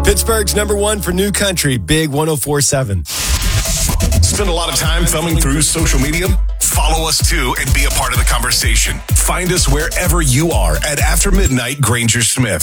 Pittsburgh's number one for new country, Big 104.7. Spend a lot of time thumbing through social media? Follow us too and be a part of the conversation. Find us wherever you are at After Midnight Granger Smith.